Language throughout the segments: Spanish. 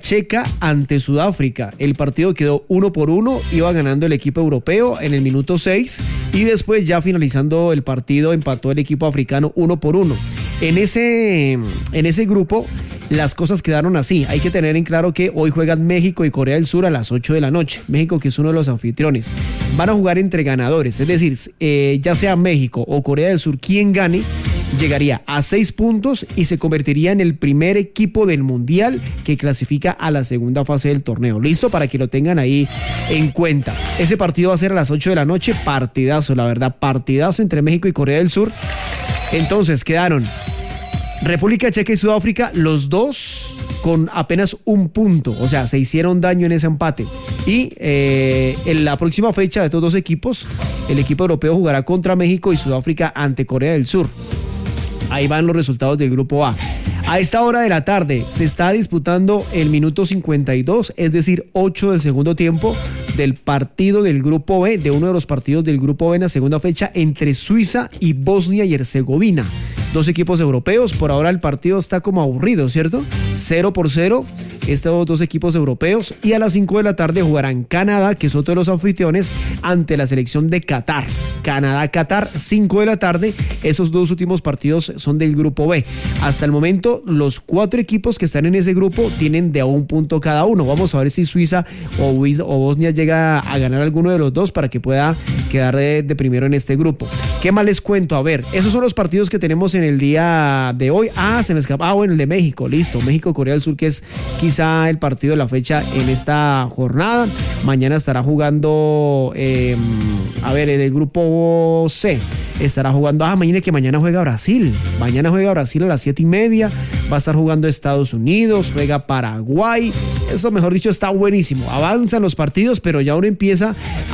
Checa ante Sudáfrica. El partido quedó 1-1, iba ganando el equipo europeo en el minuto 6 y después ya finalizando el partido empató el equipo africano 1-1. En ese grupo las cosas quedaron así. Hay que tener en claro que hoy juegan México y Corea del Sur a las 8 de la noche. México, que es uno de los anfitriones. Van a jugar entre ganadores, es decir, ya sea México o Corea del Sur, quien gane llegaría a 6 puntos y se convertiría en el primer equipo del Mundial que clasifica a la segunda fase del torneo. Listo, para que lo tengan ahí en cuenta. Ese partido va a ser a las 8 de la noche. Partidazo, la verdad, partidazo entre México y Corea del Sur. Entonces quedaron República Checa y Sudáfrica, los dos con apenas un punto, o sea, se hicieron daño en ese empate. Y en la próxima fecha de estos dos equipos, el equipo europeo jugará contra México y Sudáfrica ante Corea del Sur. Ahí van los resultados del grupo A. A esta hora de la tarde se está disputando el minuto 52, es decir, 8 del segundo tiempo del partido del grupo B, de uno de los partidos del grupo B en la segunda fecha entre Suiza y Bosnia y Herzegovina. Dos equipos europeos, por ahora el partido está como aburrido, ¿cierto? 0-0, estos dos equipos europeos, y a las 5 de la tarde jugarán Canadá, que es otro de los anfitriones, ante la selección de Qatar. Canadá-Qatar, 5 de la tarde, esos dos últimos partidos son del grupo B. Hasta el momento, los 4 equipos que están en ese grupo tienen de a un punto cada uno. Vamos a ver si Suiza o Bosnia llega a ganar alguno de los dos para que pueda quedar de primero en este grupo. ¿Qué más les cuento? A ver, esos son los partidos que tenemos en el día de hoy. Se me escapa. Bueno, el de México, listo. México-Corea del Sur, que es quizá el partido de la fecha en esta jornada. Mañana estará jugando, en el grupo C. Estará jugando, mañana juega Brasil. Mañana juega Brasil a las 7:30. Va a estar jugando Estados Unidos, juega Paraguay. Eso, mejor dicho, está buenísimo. Avanzan los partidos, pero ya uno empieza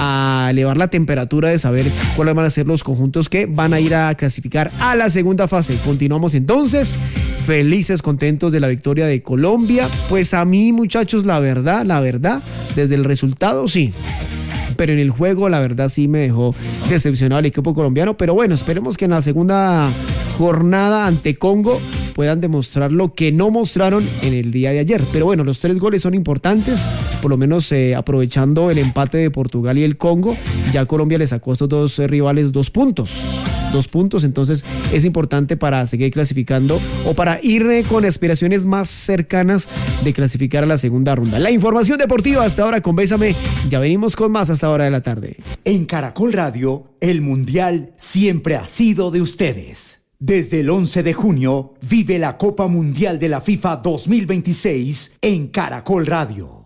a elevar la temperatura de saber cuáles van a ser los conjuntos que van a ir a clasificar a la segunda fase. Continuamos entonces. Felices, contentos de la victoria de Colombia. Pues a mí, muchachos, la verdad, desde el resultado, sí. Pero en el juego, la verdad, sí me dejó decepcionado el equipo colombiano. Pero bueno, esperemos que en la segunda jornada ante Congo puedan demostrar lo que no mostraron en el día de ayer. Pero bueno, los 3 goles son importantes, por lo menos aprovechando el empate de Portugal y el Congo. Ya Colombia le sacó a estos dos rivales 2 puntos. 2 puntos, entonces es importante para seguir clasificando o para ir con aspiraciones más cercanas de clasificar a la segunda ronda. La información deportiva hasta ahora con Bésame. Ya venimos con más hasta ahora de la tarde. En Caracol Radio, el Mundial siempre ha sido de ustedes. Desde el 11 de junio, vive la Copa Mundial de la FIFA 2026 en Caracol Radio.